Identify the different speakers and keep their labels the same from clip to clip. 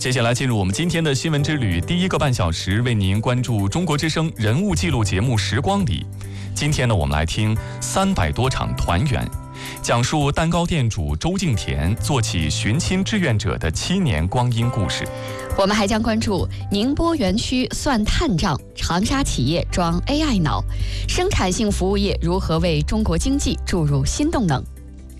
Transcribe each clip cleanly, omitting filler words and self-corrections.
Speaker 1: 接下来进入我们今天的新闻之旅，第一个半小时为您关注中国之声人物记录节目《时光里》。今天呢，我们来听300多场团圆，讲述蛋糕店主周敬田做起寻亲志愿者的7年光阴故事。
Speaker 2: 我们还将关注宁波园区算碳账，长沙企业装 AI 脑，生产性服务业如何为中国经济注入新动能。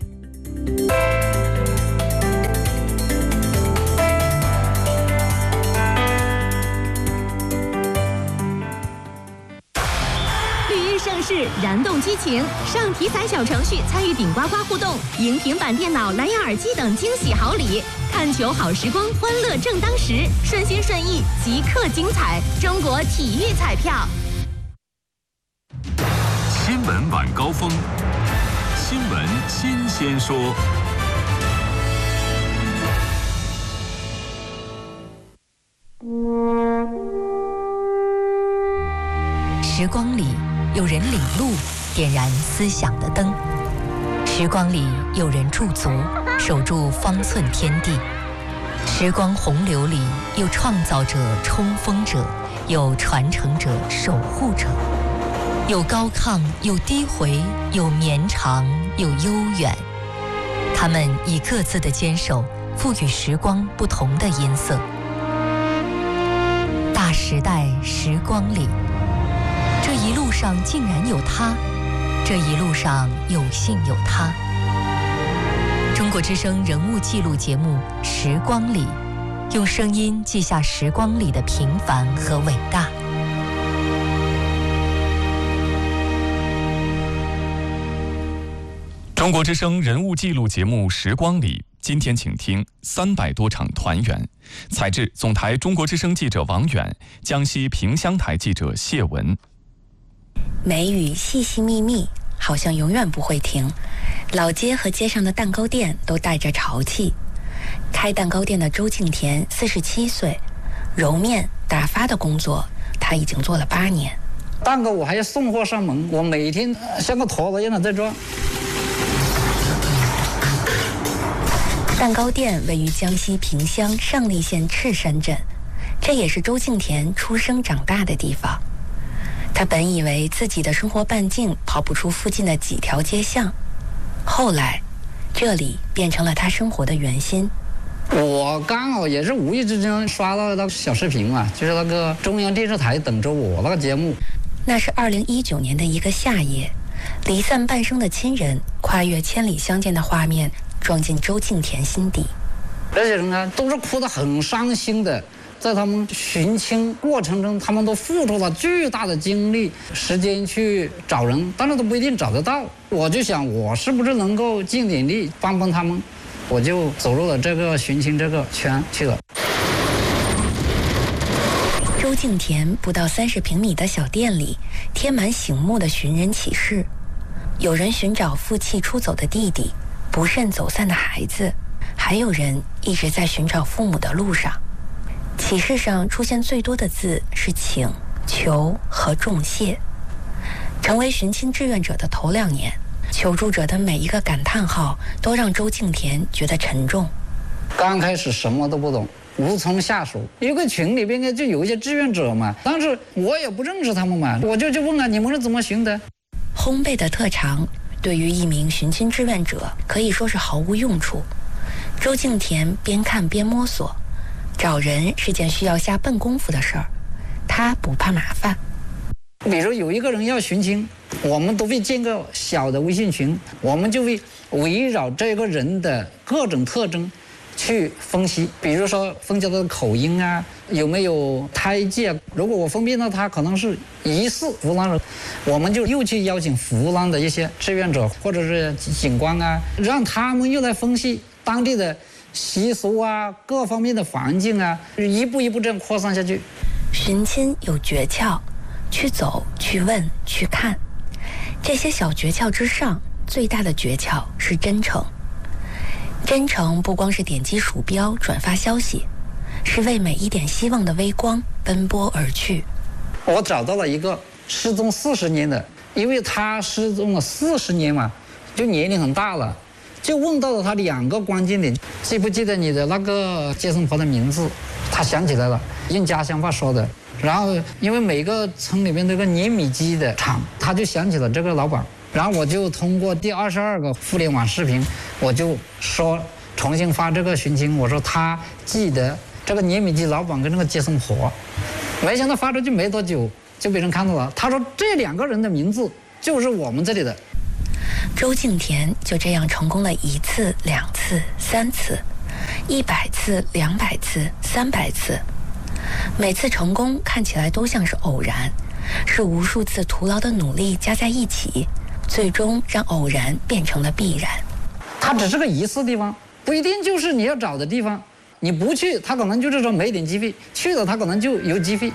Speaker 3: 燃动激情，上体彩小程序参与顶呱呱互动，赢平板电脑、蓝牙耳机等惊喜好礼。看球好时光，欢乐正当时，顺心顺意，即刻精彩。中国体育彩票。
Speaker 4: 新闻晚高峰，新闻新鲜说。
Speaker 5: 时光里有人领路，点燃思想的灯；时光里有人驻足，守住方寸天地；时光洪流里有创造者、冲锋者，有传承者、守护者，有高亢，有低回，有绵长，有悠远。他们以各自的坚守，赋予时光不同的音色。大时代时光里，这一路上竟然有他，这一路上有幸有他。中国之声人物记录节目《时光里》，用声音记下时光里的平凡和伟大。
Speaker 1: 中国之声人物记录节目《时光里》，今天请听300多场团圆。采制总台中国之声记者王远，江西萍乡台记者谢文。
Speaker 6: 梅雨细细密密，好像永远不会停。老街和街上的蛋糕店都带着潮气。开蛋糕店的周敬田47岁，揉面打发的工作他已经做了8年。
Speaker 7: 蛋糕我还要送货上门，我每天像个坨子一样在装。
Speaker 6: 蛋糕店位于江西萍乡上栗县赤山镇，这也是周敬田出生长大的地方。他本以为自己的生活半径跑不出附近的几条街巷，后来这里变成了他生活的圆心。
Speaker 7: 我刚好也是无意之间刷到那个小视频嘛，就是那个中央电视台等着我那个节目。
Speaker 6: 那是2019年的一个夏夜，离散半生的亲人跨越千里相见的画面撞进周敬田心底。
Speaker 7: 这些人啊，都是哭得很伤心的。在他们寻亲过程中，他们都付出了巨大的精力、时间去找人，但是都不一定找得到。我就想，我是不是能够尽点力帮帮他们？我就走入了这个寻亲这个圈去了。
Speaker 6: 周敬田不到30平米的小店里，贴满醒目的寻人启事。有人寻找负气出走的弟弟，不慎走散的孩子，还有人一直在寻找父母的路上。启事上出现最多的字是请、求和重谢。成为寻亲志愿者的头2年，求助者的每一个感叹号都让周敬田觉得沉重。
Speaker 7: 刚开始什么都不懂，无从下手。一个群里边就有一些志愿者嘛，但是我也不认识他们嘛，我就问啊，你们是怎么寻的？
Speaker 6: 烘焙的特长对于一名寻亲志愿者可以说是毫无用处。周敬田边看边摸索。找人是件需要下笨功夫的事儿，他不怕麻烦。
Speaker 7: 比如有一个人要寻亲，我们都会建个小的微信群，我们就会围绕这个人的各种特征去分析，比如说分析他的口音啊，有没有胎记啊。如果我分辨到他可能是疑似湖南人，我们就又去邀请湖南的一些志愿者或者是警官啊，让他们又来分析当地的习俗啊，各方面的环境啊，一步一步这样扩散下去。
Speaker 6: 寻亲有诀窍，去走，去问，去看。这些小诀窍之上，最大的诀窍是真诚。真诚不光是点击鼠标转发消息，是为每一点希望的微光奔波而去。
Speaker 7: 我找到了一个失踪40年的，因为他失踪了40年嘛，就年龄很大了。 就问到了他2个关键点，记不记得你的那个接生婆的名字？他想起来了，用家乡话说的。然后因为每个村里面都有个碾米机的厂，他就想起了这个老板。然后我就通过第22个互联网视频，我就说重新发这个寻亲，我说他记得这个碾米机老板跟那个接生婆。没想到发出去没多久就被人看到了，他说这2个人的名字就是我们这里的。
Speaker 6: 周敬田就这样成功了1次、2次、3次，100次、200次、300次。每次成功看起来都像是偶然，是无数次徒劳的努力加在一起，最终让偶然变成了必然。
Speaker 7: 它只是个疑似地方，不一定就是你要找的地方。你不去，他可能就是说没点机会；去了，他可能就有机会。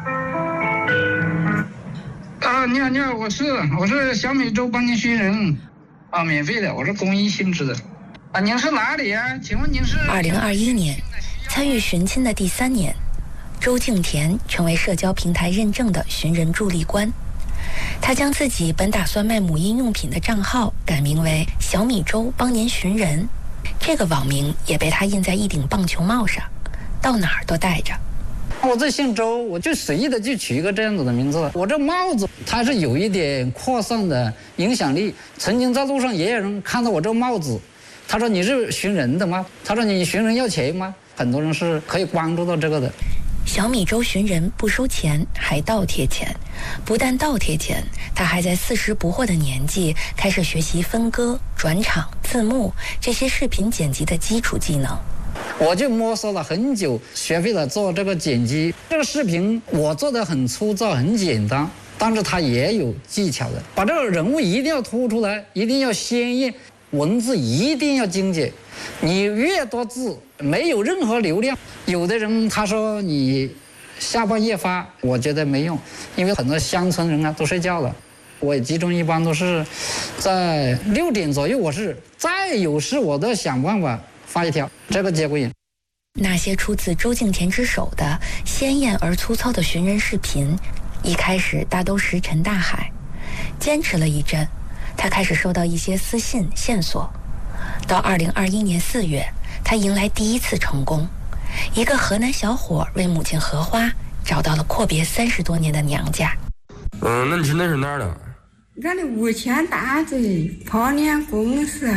Speaker 7: 你好，我是小米粥帮您寻人，免费的，我是公益性质的。您是哪里呀？请问您是
Speaker 6: ？2021年，参与寻亲的第3年，周敬田成为社交平台认证的寻人助力官。他将自己本打算卖母婴用品的账号改名为“小米粥帮您寻人”，这个网名也被他印在一顶棒球帽上，到哪儿都带着。
Speaker 7: 我这姓周，我就随意的就取一个这样子的名字。我这帽子它是有一点扩散的影响力。曾经在路上也有人看到我这帽子，他说你是寻人的吗？他说你寻人要钱吗？很多人是可以关注到这个的。
Speaker 6: 小米粥寻人不收钱，还倒贴钱。不但倒贴钱，他还在40不惑的年纪开始学习分割、转场、字幕这些视频剪辑的基础技能。
Speaker 7: 我就摸索了很久，学会了做这个剪辑。这个视频我做的很粗糙、很简单，但是它也有技巧的。把这个人物一定要突出来，一定要鲜艳，文字一定要精简。你越多字，没有任何流量。有的人他说你下半夜发，我觉得没用，因为很多乡村人都睡觉了。我集中一般都是在6点左右，我是再有事我都要想办法发一条，这个节骨眼。
Speaker 6: 那些出自周敬田之手的鲜艳而粗糙的寻人视频，一开始大都石沉大海。坚持了一阵，他开始收到一些私信线索。到2021年4月，他迎来第1次成功。一个河南小伙为母亲荷花找到了阔别30多年的娘家。
Speaker 8: 那你是哪儿的？
Speaker 9: 俺的吴谦大嘴泡脸公司，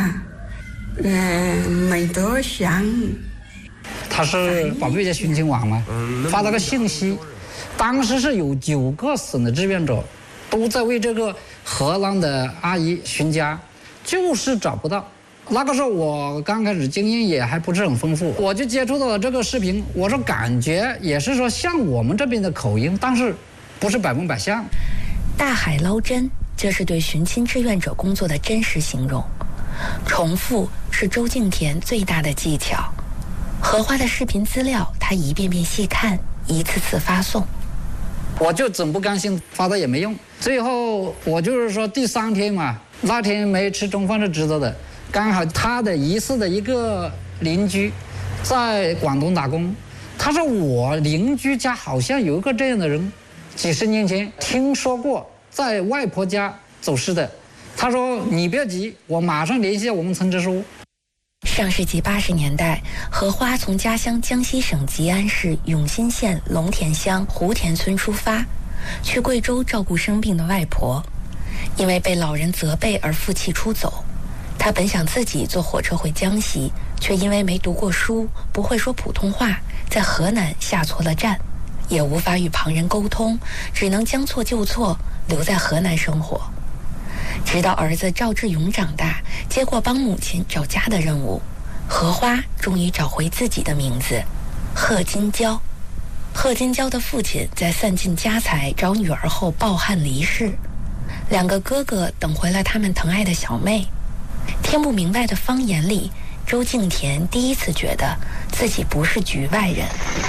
Speaker 9: 没多像。
Speaker 7: 他是宝贝家寻亲网嘛，发了个信息，当时是有9个省的志愿者都在为这个荷兰的阿姨寻家，就是找不到。那个时候我刚开始经验也还不是很丰富，我就接触到了这个视频，我说感觉也是说像我们这边的口音，但是不是100%像。
Speaker 6: 大海捞针，这是对寻亲志愿者工作的真实形容。重复是周敬田最大的技巧。荷花的视频资料，他一遍遍细看，一次次发送。
Speaker 7: 我就真不甘心，发的也没用。最后我就是说第3天嘛，那天没吃中饭是知道的。刚好他的疑似的一个邻居在广东打工，他说我邻居家好像有一个这样的人，几10年前听说过在外婆家走失的。他说你不要急，我马上联系我们村支书。
Speaker 6: 上世纪80年代，荷花从家乡江西省吉安市永新县龙田乡湖田村出发，去贵州照顾生病的外婆。因为被老人责备而负气出走，他本想自己坐火车回江西，却因为没读过书，不会说普通话，在河南下错了站，也无法与旁人沟通，只能将错就错，留在河南生活。直到儿子赵志勇长大，接过帮母亲找家的任务，荷花终于找回自己的名字贺金娇。贺金娇的父亲在散尽家财找女儿后抱憾离世，2个哥哥等回了他们疼爱的小妹。听不明白的方言里，周敬田第一次觉得自己不是局外人。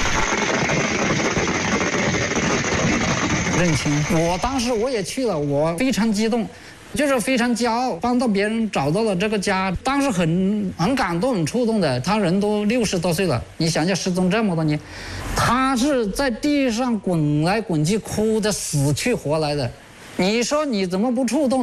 Speaker 7: 认亲，我当时我也去了，我非常激动，就是非常骄傲，帮到别人找到了这个家，当时很感动、很触动的。他人都60多岁了，你想想失踪这么多年，他是在地上滚来滚去，哭得死去活来的。你说你怎么不触动？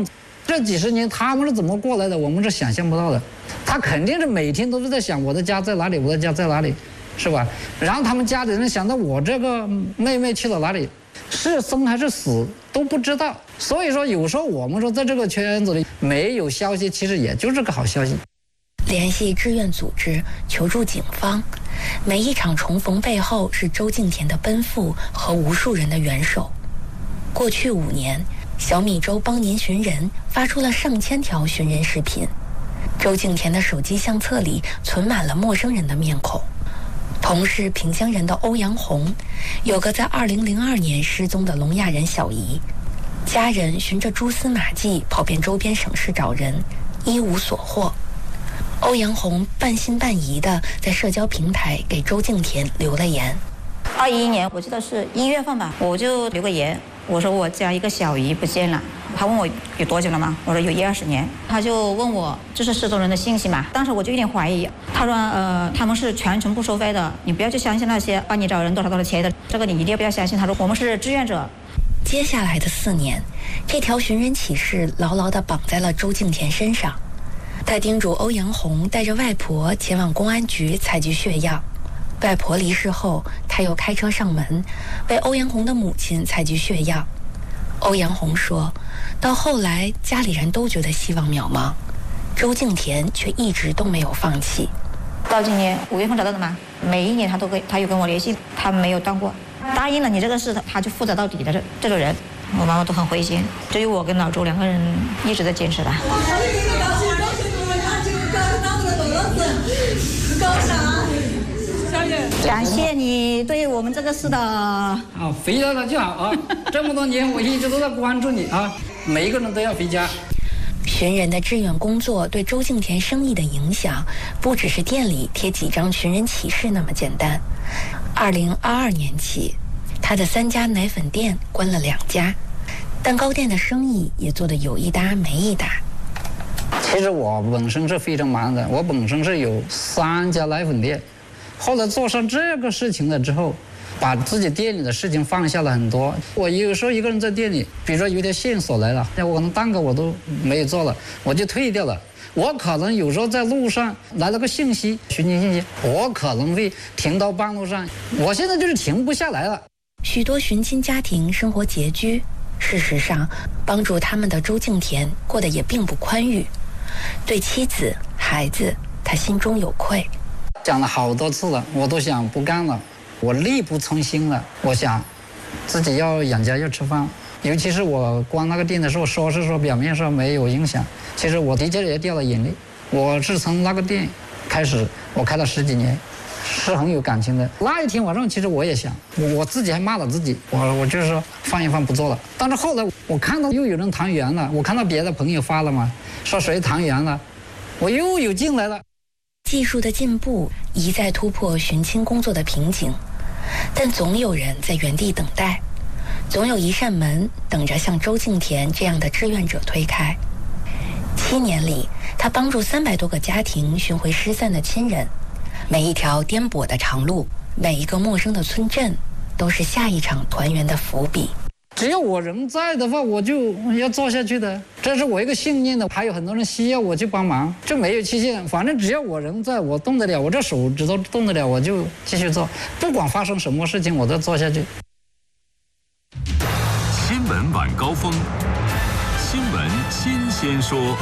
Speaker 7: 这几十年他们是怎么过来的，我们是想象不到的。他肯定是每天都是在想我的家在哪里，我的家在哪里，是吧？然后他们家里人想到我这个妹妹去了哪里，是生还是死都不知道。所以说有时候我们说在这个圈子里没有消息，其实也就是个好消息。
Speaker 6: 联系志愿组织，求助警方，每一场重逢背后是周敬田的奔赴和无数人的援手。过去5年，小米粥帮您寻人发出了上千条寻人视频。周敬田的手机相册里存满了陌生人的面孔，同是萍乡人的欧阳红，有个在2002年失踪的聋哑人小姨，家人循着蛛丝马迹跑遍周边省市找人，一无所获。欧阳红半信半疑地在社交平台给周敬田留了言。
Speaker 10: 2021年，我记得是1月份吧，我就留个言，我说我家一个小姨不见了。他问我有多久了吗？我说有10-20年。他就问我这是失踪人的信息嘛？当时我就有点怀疑。他说他们是全程不收费的，你不要去相信那些帮你找人多少钱的，这个你一定不要相信。他说我们是志愿者。
Speaker 6: 接下来的4年，这条寻人启事牢牢地绑在了周敬田身上。他叮嘱欧阳红带着外婆前往公安局采集血样。外婆离世后，他又开车上门，为欧阳红的母亲采集血样。欧阳红说，到后来家里人都觉得希望渺茫，周敬田却一直都没有放弃。
Speaker 10: 到今年5月份找到的嘛，每一年他有跟我联系，他没有断过。答应了你这个事，他就负责到底的这种人，我妈妈都很灰心。只有我跟老周2个人一直在坚持的。感谢你对我们这个事的
Speaker 7: 回来了就好啊！这么多年我一直都在关注你啊，每一个人都要回家。
Speaker 6: 寻人的志愿工作对周敬田生意的影响，不只是店里贴几张寻人启事那么简单。2022年起，他的3家奶粉店关了2家，蛋糕店的生意也做得有一搭没一搭。
Speaker 7: 其实我本身是非常忙的，我本身是有3家奶粉店，后来做上这个事情了之后，把自己店里的事情放下了很多。我有时候一个人在店里，比如说有点线索来了，我可能蛋糕我都没有做了，我就退掉了。我可能有时候在路上来了个信息，寻亲信息，我可能会停到半路上，我现在就是停不下来了。
Speaker 6: 许多寻亲家庭生活拮据，事实上帮助他们的周敬田过得也并不宽裕，对妻子孩子他心中有愧。
Speaker 7: 讲了好多次了，我都想不干了，我力不从心了。我想自己要养家要吃饭，尤其是我关那个店的时候，是说表面上没有影响，其实我的确也掉了眼泪。我是从那个店开始，我开了10几年，是很有感情的。那一天晚上，其实我也想，我自己还骂了自己，我就是说放一放不做了。但是后来我看到又有人团圆了，我看到别的朋友发了嘛，说谁团圆了，我又有劲来了。
Speaker 6: 技术的进步一再突破寻亲工作的瓶颈，但总有人在原地等待，总有一扇门等着像周敬田这样的志愿者推开。7年里，他帮助300多个家庭寻回失散的亲人。每一条颠簸的长路，每一个陌生的村镇，都是下一场团圆的伏笔。
Speaker 7: 只要我人在的话，我就要做下去的，这是我一个信念的。还有很多人需要我去帮忙，就没有期限，反正只要我人在，我动得了，我这手指头动得了，我就继续做，不管发生什么事情，我都做下去。
Speaker 4: 新闻晚高峰，新闻新鲜说。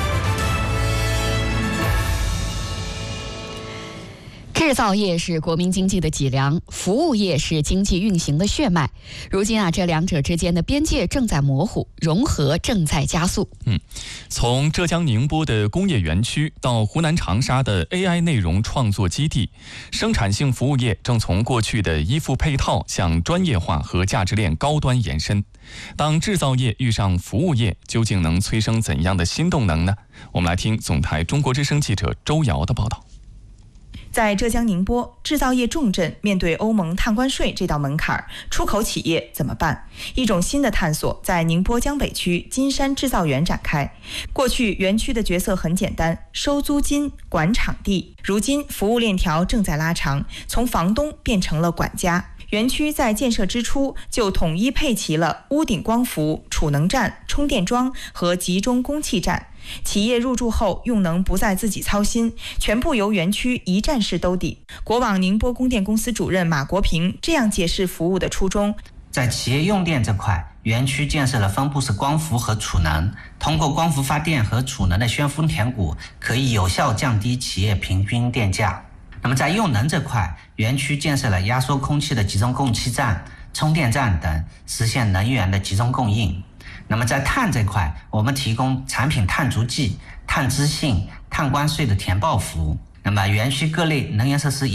Speaker 2: 制造业是国民经济的脊梁，服务业是经济运行的血脉。如今这2者之间的边界正在模糊，融合正在加速。
Speaker 1: 从浙江宁波的工业园区到湖南长沙的 AI 内容创作基地，生产性服务业正从过去的依附配套向专业化和价值链高端延伸。当制造业遇上服务业，究竟能催生怎样的新动能呢？我们来听总台中国之声记者周瑶的报道。
Speaker 11: 在浙江宁波，制造业重镇面对欧盟碳关税这道门槛，出口企业怎么办？一种新的探索在宁波江北区金山制造园展开。过去园区的角色很简单，收租金、管场地。如今服务链条正在拉长，从房东变成了管家。 园区在建设之初就统一配齐了屋顶光伏、储能站、充电桩和集中供气站。企业入驻后用能不再自己操心，全部由园区一站式兜底。国网宁波供电公司主任马国平这样解释服务的初衷：
Speaker 12: 在企业用电这块，园区建设了分布式光伏和储能，通过光伏发电和储能的宣风填谷，可以有效降低企业平均电价。那么在用能这块，园区建设了压缩空气的集中供气站、充电站等，实现能源的集中供应。那么在碳这块，我们提供产品碳足迹、碳资信、碳关税的填报服务。那么园区各类能源设施